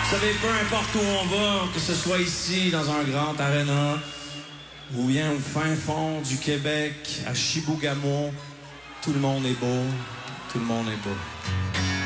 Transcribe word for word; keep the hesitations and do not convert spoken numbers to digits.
Vous savez, peu importe où on va, que ce soit ici, dans un grand aréna, ou bien au fin fond du Québec, à Chibougamau, tout le monde est beau, tout le monde est beau.